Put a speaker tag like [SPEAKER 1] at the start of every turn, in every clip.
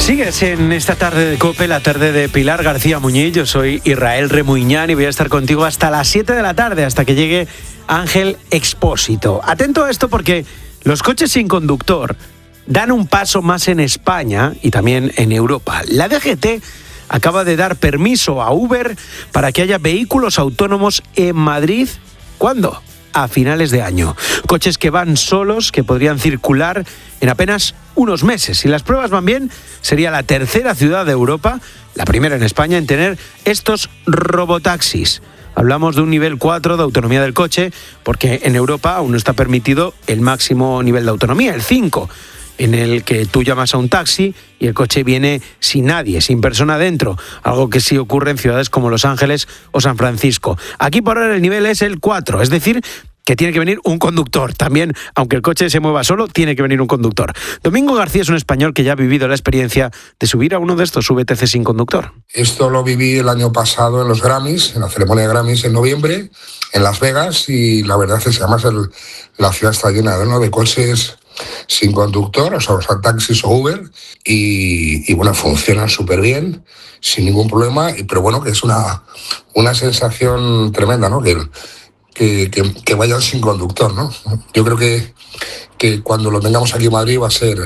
[SPEAKER 1] Sigues en esta tarde de COPE, la tarde de Pilar García Muñiz. Yo soy Israel Remuñán y voy a estar contigo hasta las 7 de la tarde, hasta que llegue Ángel Expósito. Atento a esto porque los coches sin conductor dan un paso más en España y también en Europa. La DGT acaba de dar permiso a Uber para que haya vehículos autónomos en Madrid. ¿Cuándo? A finales de año. Coches que van solos, que podrían circular en apenas unos meses. Si las pruebas van bien, sería la tercera ciudad de Europa, la primera en España, en tener estos robotaxis. Hablamos de un nivel 4 de autonomía del coche, porque en Europa aún no está permitido el máximo nivel de autonomía, el 5, en el que tú llamas a un taxi y el coche viene sin nadie, sin persona dentro, algo que sí ocurre en ciudades como Los Ángeles o San Francisco. Aquí por ahora el nivel es el 4, es decir, que tiene que venir un conductor. También, aunque el coche se mueva solo, tiene que venir un conductor. Domingo García es un español que ya ha vivido la experiencia de subir a uno de estos VTC sin conductor.
[SPEAKER 2] Esto lo viví el año pasado en los Grammys, en la ceremonia de Grammys en noviembre, en Las Vegas, y la verdad es que además la ciudad está llena de coches sin conductor, o sea, taxis o Uber, y bueno, funcionan súper bien, sin ningún problema, pero bueno, que es una sensación tremenda, ¿no? Que vayan sin conductor, ¿no? Yo creo que cuando lo tengamos aquí en Madrid va a ser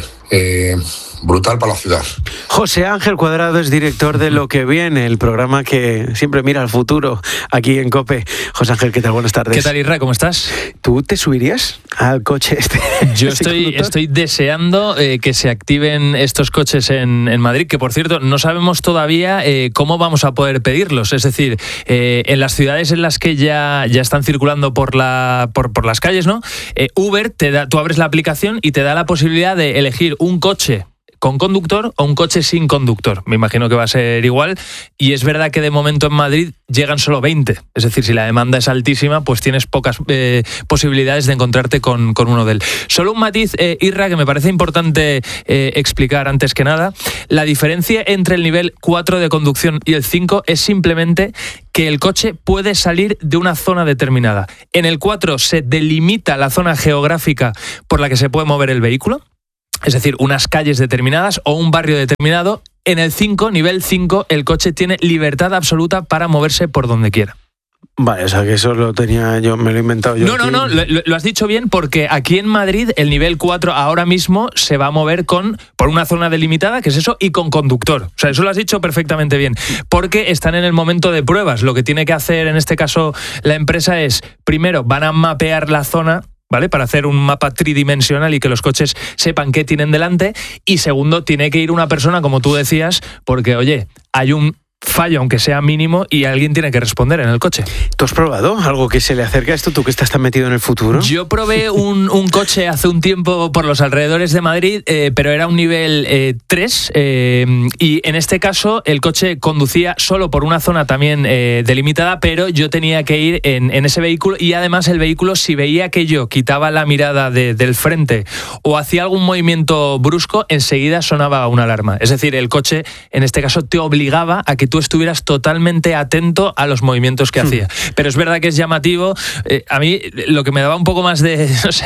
[SPEAKER 2] brutal para la ciudad.
[SPEAKER 1] José Ángel Cuadrado es director de Lo que Viene, el programa que siempre mira al futuro aquí en COPE. José Ángel, ¿qué tal? Buenas tardes.
[SPEAKER 3] ¿Qué tal, Isra? ¿Cómo estás?
[SPEAKER 1] ¿Tú te subirías al coche este?
[SPEAKER 3] Yo estoy deseando que se activen estos coches en Madrid, que por cierto no sabemos todavía cómo vamos a poder pedirlos. Es decir, en las ciudades en las que ya están circulando por las calles, ¿no? Uber tú abres la aplicación y te da la posibilidad de elegir un coche con conductor o un coche sin conductor. Me imagino que va a ser igual. Y es verdad que de momento en Madrid llegan solo 20. Es decir, si la demanda es altísima, pues tienes pocas posibilidades de encontrarte con uno de él. Solo un matiz, Irra, que me parece importante explicar antes que nada. La diferencia entre el nivel 4 de conducción y el 5 es simplemente que el coche puede salir de una zona determinada. En el 4 se delimita la zona geográfica por la que se puede mover el vehículo. Es decir, unas calles determinadas o un barrio determinado. En el 5, nivel 5, el coche tiene libertad absoluta para moverse por donde quiera.
[SPEAKER 1] Vale, o sea que eso lo tenía yo, me lo he inventado yo.
[SPEAKER 3] No, lo has dicho bien, porque aquí en Madrid el nivel 4 ahora mismo se va a mover por una zona delimitada, que es eso, y con conductor. O sea, eso lo has dicho perfectamente bien, porque están en el momento de pruebas. Lo que tiene que hacer en este caso la empresa es, primero, van a mapear la zona, ¿vale? Para hacer un mapa tridimensional y que los coches sepan qué tienen delante. Y segundo, tiene que ir una persona, como tú decías, porque, oye, hay un fallo, aunque sea mínimo, y alguien tiene que responder en el coche.
[SPEAKER 1] ¿Tú has probado algo que se le acerca a esto, tú que estás tan metido en el futuro?
[SPEAKER 3] Yo probé un coche hace un tiempo por los alrededores de Madrid, pero era un nivel 3, y en este caso el coche conducía solo por una zona también delimitada, pero yo tenía que ir en ese vehículo, y además el vehículo, si veía que yo quitaba la mirada del frente o hacía algún movimiento brusco, enseguida sonaba una alarma. Es decir, el coche en este caso te obligaba a que tú estuvieras totalmente atento a los movimientos que hacía. Pero es verdad que es llamativo. A mí lo que me daba un poco más de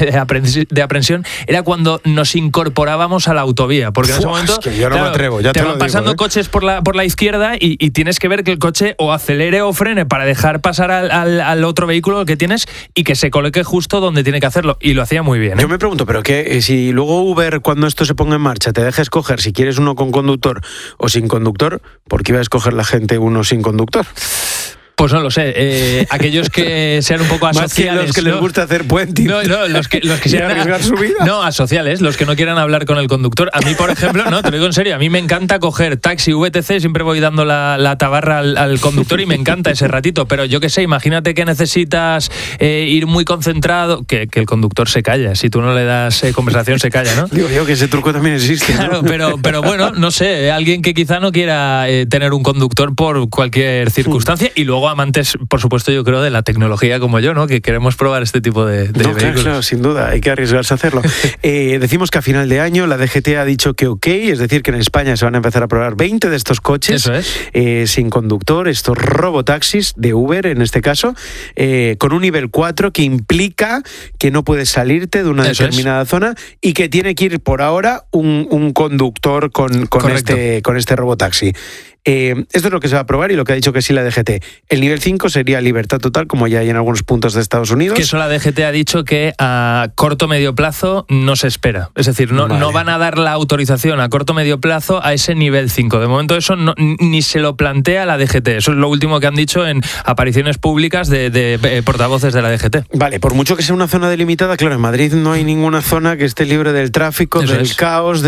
[SPEAKER 3] aprensión era cuando nos incorporábamos a la autovía, porque en ese momento
[SPEAKER 1] es que yo no me atrevo, ya
[SPEAKER 3] te van pasando coches por la izquierda y tienes que ver que el coche o acelere o frene para dejar pasar al otro vehículo que tienes y que se coloque justo donde tiene que hacerlo, y lo hacía muy bien, ¿eh?
[SPEAKER 1] Yo me pregunto, pero ¿qué? Si luego Uber, cuando esto se ponga en marcha, te deja escoger si quieres uno con conductor o sin conductor, ¿por qué iba a escoger la gente uno sin conductor?
[SPEAKER 3] Pues no lo sé, aquellos que sean un poco asociales.
[SPEAKER 1] Más que los que les gusta hacer puenting.
[SPEAKER 3] No, los que sean
[SPEAKER 1] arriesgar su vida.
[SPEAKER 3] No, asociales, los que no quieran hablar con el conductor. A mí, por ejemplo, no, te lo digo en serio, a mí me encanta coger taxi, VTC, siempre voy dando la tabarra al conductor y me encanta ese ratito, pero yo qué sé, imagínate que necesitas ir muy concentrado, que el conductor se calla, si tú no le das conversación se calla, ¿no?
[SPEAKER 1] Digo yo que ese truco también existe,
[SPEAKER 3] ¿no? Claro, pero bueno, no sé, alguien que quizá no quiera tener un conductor por cualquier circunstancia, y luego luego amantes, por supuesto, yo creo, de la tecnología como yo, ¿no? Que queremos probar este tipo de vehículos.
[SPEAKER 1] Claro, sin duda, hay que arriesgarse a hacerlo. Decimos que a final de año la DGT ha dicho que ok, es decir, que en España se van a empezar a probar 20 de estos coches.
[SPEAKER 3] Eso es.
[SPEAKER 1] Sin conductor, estos robotaxis de Uber en este caso, con un nivel 4 que implica que no puedes salirte de una determinada zona y que tiene que ir por ahora un conductor con este robotaxi. Esto es lo que se va a probar y lo que ha dicho que sí la DGT. El nivel 5 sería libertad total, como ya hay en algunos puntos de Estados Unidos.
[SPEAKER 3] Que eso la DGT ha dicho que a corto o medio plazo no se espera. Es decir, no van a dar la autorización a corto o medio plazo a ese nivel 5. De momento eso ni se lo plantea la DGT. Eso es lo último que han dicho en apariciones públicas de portavoces de la DGT.
[SPEAKER 1] Vale, por mucho que sea una zona delimitada, claro, en Madrid no hay ninguna zona que esté libre del tráfico, del caos,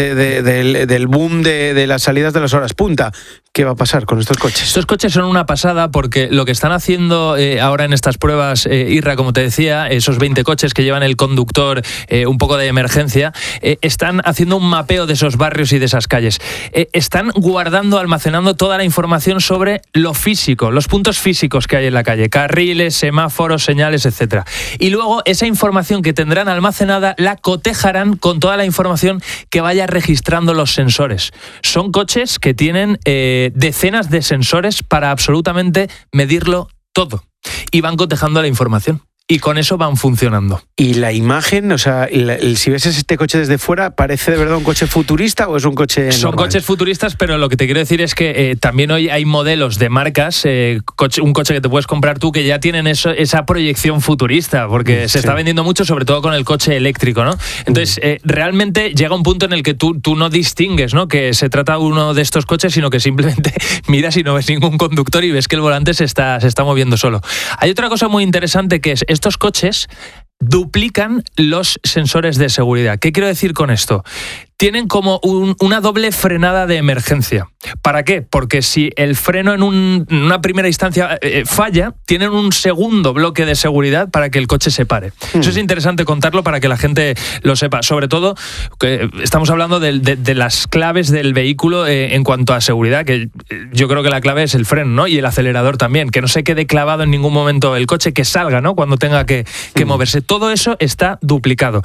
[SPEAKER 1] del boom de las salidas de las horas punta. ¿Qué va a pasar con estos coches?
[SPEAKER 3] Estos coches son una pasada porque lo que están haciendo ahora en estas pruebas, Irra, como te decía, esos 20 coches que llevan el conductor un poco de emergencia, están haciendo un mapeo de esos barrios y de esas calles. Están guardando, almacenando toda la información sobre lo físico, los puntos físicos que hay en la calle, carriles, semáforos, señales, etcétera. Y luego esa información que tendrán almacenada la cotejarán con toda la información que vaya registrando los sensores. Son coches que tienen decenas de sensores para absolutamente medirlo todo. Y van cotejando la información. Y con eso van funcionando.
[SPEAKER 1] ¿Y la imagen? O sea, si ves este coche desde fuera, ¿parece de verdad un coche futurista o es un coche normal?
[SPEAKER 3] Son coches futuristas, pero lo que te quiero decir es que también hoy hay modelos de marcas, un coche que te puedes comprar tú, que ya tienen esa proyección futurista, porque se está vendiendo mucho, sobre todo con el coche eléctrico, ¿no? Entonces, realmente llega un punto en el que tú no distingues, ¿no?, que se trata de uno de estos coches, sino que simplemente miras y no ves ningún conductor y ves que el volante se está moviendo solo. Hay otra cosa muy interesante que es estos coches duplican los sensores de seguridad. ¿Qué quiero decir con esto? Tienen como una doble frenada de emergencia. ¿Para qué? Porque si el freno en una primera instancia falla, tienen un segundo bloque de seguridad para que el coche se pare. Eso es interesante contarlo para que la gente lo sepa. Sobre todo, que estamos hablando de las claves del vehículo en cuanto a seguridad, que yo creo que la clave es el freno, ¿no? Y el acelerador también, que no se quede clavado en ningún momento el coche, que salga, ¿no?, cuando tenga que moverse. Todo eso está duplicado.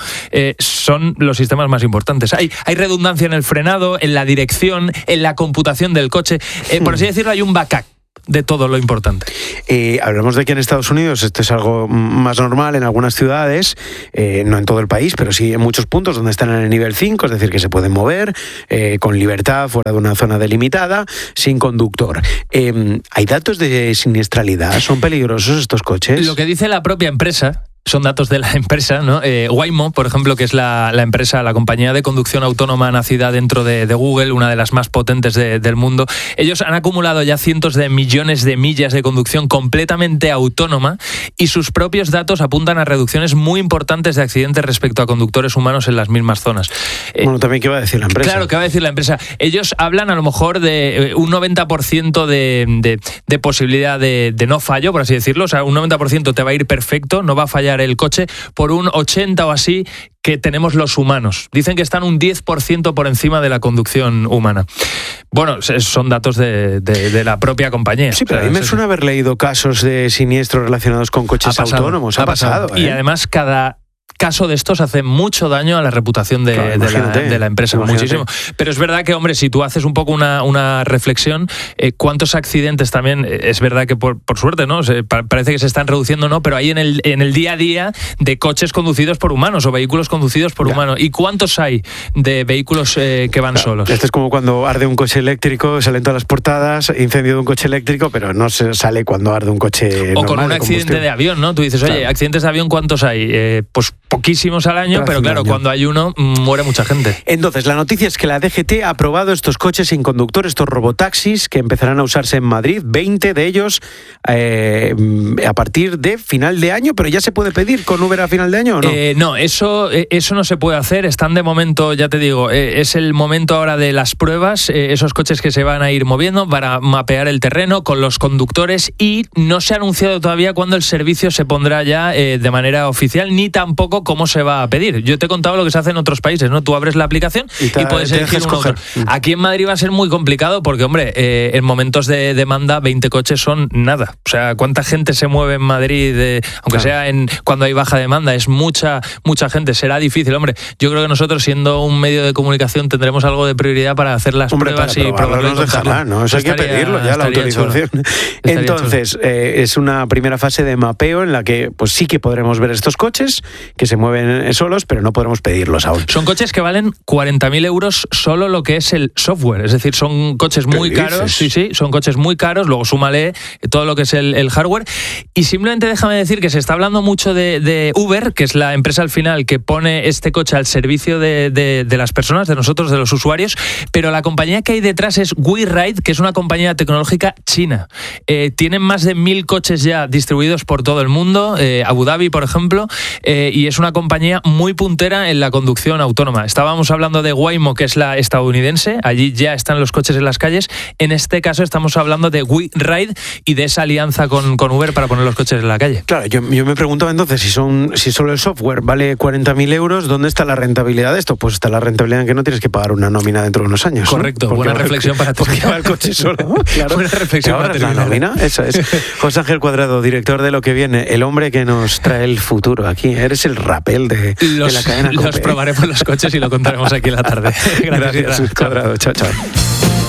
[SPEAKER 3] Son los sistemas más importantes. Hay redundancia en el frenado, en la dirección, en la computación del coche. Por así decirlo, hay un backup de todo lo importante.
[SPEAKER 1] Hablamos de que en Estados Unidos esto es algo más normal en algunas ciudades, no en todo el país, pero sí en muchos puntos donde están en el nivel 5, es decir, que se pueden mover con libertad fuera de una zona delimitada, sin conductor. ¿Hay datos de siniestralidad? ¿Son peligrosos estos coches?
[SPEAKER 3] Lo que dice la propia empresa, son datos de la empresa, ¿no? Waymo, por ejemplo, que es la empresa, la compañía de conducción autónoma nacida dentro de Google, una de las más potentes del mundo. Ellos han acumulado ya cientos de millones de millas de conducción completamente autónoma y sus propios datos apuntan a reducciones muy importantes de accidentes respecto a conductores humanos en las mismas zonas.
[SPEAKER 1] Bueno, también, ¿qué va a decir la empresa?
[SPEAKER 3] Claro, ¿qué va a decir la empresa? Ellos hablan a lo mejor de un 90% de posibilidad de no fallo, por así decirlo. O sea, un 90% te va a ir perfecto, no va a fallar el coche, por un 80 o así que tenemos los humanos. Dicen que están un 10% por encima de la conducción humana. Bueno, son datos de la propia compañía.
[SPEAKER 1] Sí, pero a mí me suena haber leído casos de siniestros relacionados con coches autónomos. Ha pasado.
[SPEAKER 3] Y además cada caso de estos hace mucho daño a la reputación de la empresa, muchísimo. Pero es verdad que, hombre, si tú haces un poco una reflexión, ¿cuántos accidentes también? Es verdad que por suerte, ¿no? Parece que se están reduciendo, ¿no? Pero hay en el día a día de coches conducidos por humanos o vehículos conducidos por humanos. ¿Y cuántos hay de vehículos que van solos?
[SPEAKER 1] Esto es como cuando arde un coche eléctrico, salen todas las portadas, incendio de un coche eléctrico, pero no se sale cuando arde un coche normal.
[SPEAKER 3] O con un accidente de avión, ¿no? Tú dices, oye, accidentes de avión, ¿cuántos hay? Pues poquísimos al año, pero claro, cuando hay uno, muere mucha gente.
[SPEAKER 1] Entonces, la noticia es que la DGT ha aprobado estos coches sin conductor, estos robotaxis, que empezarán a usarse en Madrid, 20 de ellos a partir de final de año, pero ¿ya se puede pedir con Uber a final de año o no?
[SPEAKER 3] No, eso no se puede hacer. Están de momento, ya te digo, es el momento ahora de las pruebas, esos coches que se van a ir moviendo para mapear el terreno con los conductores, y no se ha anunciado todavía cuándo el servicio se pondrá ya de manera oficial, ni tampoco luego cómo se va a pedir. Yo te he contado lo que se hace en otros países, ¿no? Tú abres la aplicación y puedes elegir uno u otro. Aquí en Madrid va a ser muy complicado porque, hombre, en momentos de demanda 20 coches son nada. O sea, ¿cuánta gente se mueve en Madrid? Aunque sea cuando hay baja demanda, es mucha gente. Será difícil, hombre. Yo creo que nosotros, siendo un medio de comunicación, tendremos algo de prioridad para hacer las pruebas y probarlo.
[SPEAKER 1] Nos dejará, ¿no? Eso hay que pedirlo ya, la autorización. Entonces, es una primera fase de mapeo en la que pues sí que podremos ver estos coches que se mueven solos, pero no podremos pedirlos aún.
[SPEAKER 3] Son coches que valen 40.000 euros solo lo que es el software. Es decir, son coches muy caros. Sí, son coches muy caros. Luego súmale todo lo que es el hardware. Y simplemente déjame decir que se está hablando mucho de Uber, que es la empresa al final que pone este coche al servicio de las personas, de nosotros, de los usuarios, pero la compañía que hay detrás es WeRide, que es una compañía tecnológica china. Tienen más de 1.000 coches ya distribuidos por todo el mundo, Abu Dhabi, por ejemplo, y es una compañía muy puntera en la conducción autónoma. Estábamos hablando de Waymo, que es la estadounidense, allí ya están los coches en las calles. En este caso estamos hablando de WeRide y de esa alianza con Uber para poner los coches en la calle.
[SPEAKER 1] Claro, yo me preguntaba entonces, si solo el software vale 40.000 euros, ¿dónde está la rentabilidad de esto? Pues está la rentabilidad en que no tienes que pagar una nómina dentro de unos años.
[SPEAKER 3] Correcto,
[SPEAKER 1] ¿no?
[SPEAKER 3] buena reflexión para terminar.
[SPEAKER 1] Porque va el coche solo. Claro.
[SPEAKER 3] Buena reflexión para terminar.
[SPEAKER 1] La nómina, eso es. José Ángel Cuadrado, director de Lo que Viene, el hombre que nos trae el futuro aquí. Eres el Rappel de la cadena COPE.
[SPEAKER 3] Los probaremos los coches y lo contaremos aquí en la tarde.
[SPEAKER 1] Gracias Cuadrado. Chao.